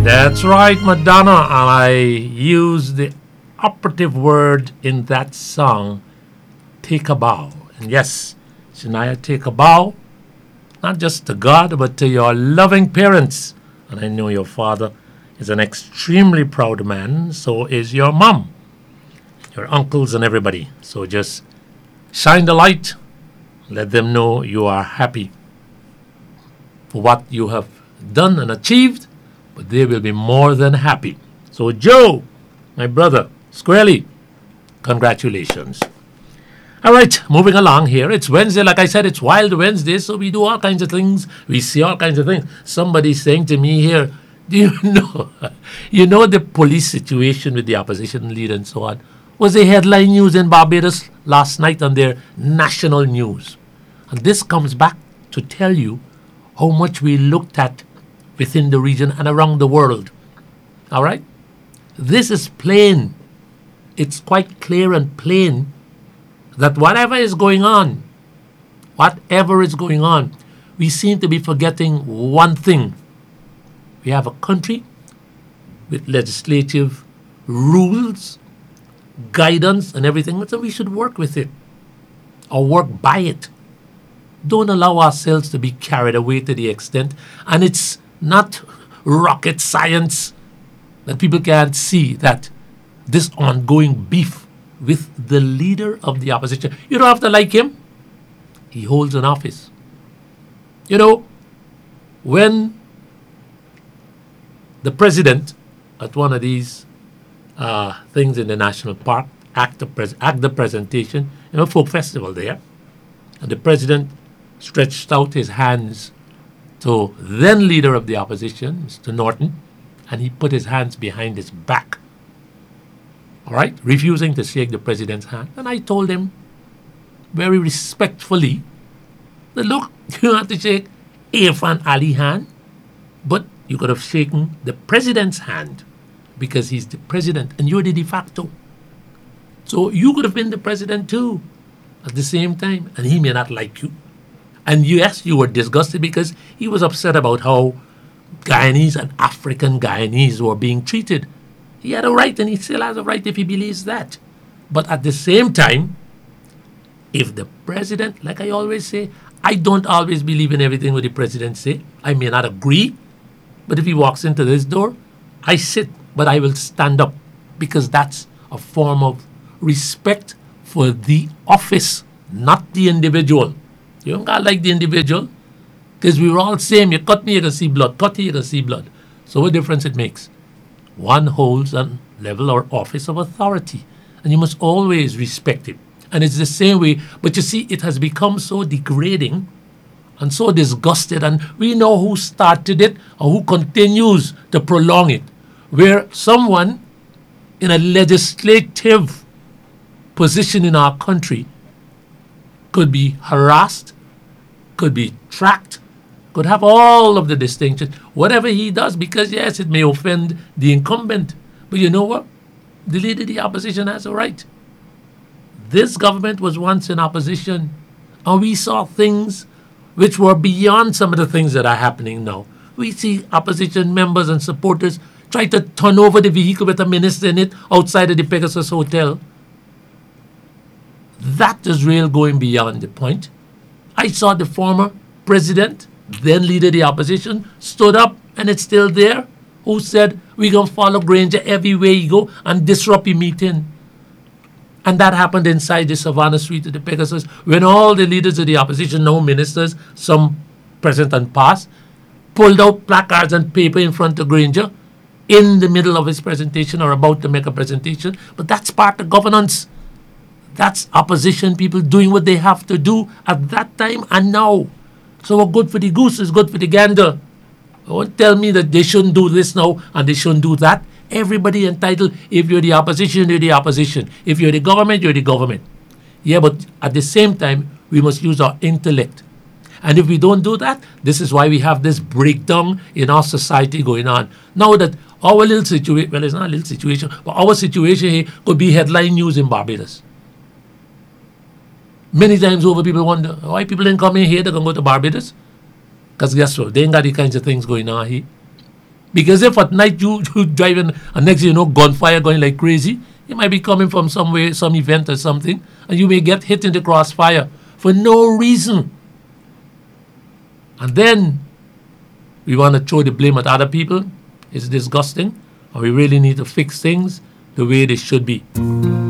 That's right, Madonna. And I use the operative word in that song, take a bow. And yes, Shania, take a bow, not just to God, but to your loving parents. And I know your father is an extremely proud man, so is your mom, your uncles, and everybody. So just shine the light, let them know you are happy for what you have done and achieved, but they will be more than happy. So, Joe, my brother, squarely, congratulations. All right, moving along here. It's Wednesday. Like I said, it's Wild Wednesday, so we do all kinds of things. We see all kinds of things. Somebody's saying to me here, do you know, the police situation with the opposition leader and so on was a headline news in Barbados last night on their national news. And this comes back to tell you how much we looked at within the region and around the world. All right? This is plain. It's quite clear and plain that whatever is going on, we seem to be forgetting one thing. We have a country with legislative rules, guidance, and everything, so we should work with it or work by it. Don't allow ourselves to be carried away to the extent, and it's not rocket science that people can't see that this ongoing beef with the leader of the opposition, you don't have to like him. He holds an office. When the president at one of these things in the national park act the presentation, folk festival there, and the president stretched out his hands to then leader of the opposition, Mr. Norton, and he put his hands behind his back. All right, refusing to shake the president's hand. And I told him very respectfully that, look, you don't have to shake Irfan Ali's hand, but you could have shaken the president's hand because he's the president and you're the de facto. So you could have been the president too at the same time, and he may not like you. And yes, you were disgusted because he was upset about how Guyanese and African Guyanese were being treated. He had a right, and he still has a right if he believes that. But at the same time, if the president, like I always say, I don't always believe in everything what the president say. I may not agree, but if he walks into this door, I sit, but I will stand up because that's a form of respect for the office, not the individual. You don't gotta like the individual because we were all same. You cut me, you can see blood. Cut you can see blood. So what difference it makes? One holds a level or office of authority, and you must always respect it. And it's the same way, but you see, it has become so degrading and so disgusted, and we know who started it or who continues to prolong it, where someone in a legislative position in our country could be harassed, could be tracked, could have all of the distinctions, whatever he does, because yes, it may offend the incumbent. But you know what? The leader of the opposition has a right. This government was once in opposition, and we saw things which were beyond some of the things that are happening now. We see opposition members and supporters try to turn over the vehicle with a minister in it outside of the Pegasus Hotel. That is real going beyond the point. I saw the former president, then leader of the opposition, stood up, and it's still there, who said, we're going to follow Granger everywhere you go and disrupt your meeting. And that happened inside the Savannah Suite of the Pegasus when all the leaders of the opposition, now ministers, some present and past, pulled out placards and paper in front of Granger in the middle of his presentation or about to make a presentation. But that's part of governance. That's opposition people doing what they have to do at that time and now. So what's good for the goose is good for the gander. Don't tell me that they shouldn't do this now and they shouldn't do that. Everybody entitled, if you're the opposition, you're the opposition. If you're the government, you're the government. Yeah, but at the same time, we must use our intellect. And if we don't do that, this is why we have this breakdown in our society going on. Now that our little situation, well, it's not a little situation, but our situation here could be headline news in Barbados. Many times over, people wonder why people didn't come in here, they can go to Barbados. Because guess what? They ain't got the kinds of things going on here. Because if at night you driving and next thing you know gunfire going like crazy, you might be coming from somewhere, some event or something, and you may get hit in the crossfire for no reason. And then we want to throw the blame at other people. It's disgusting, and we really need to fix things the way they should be.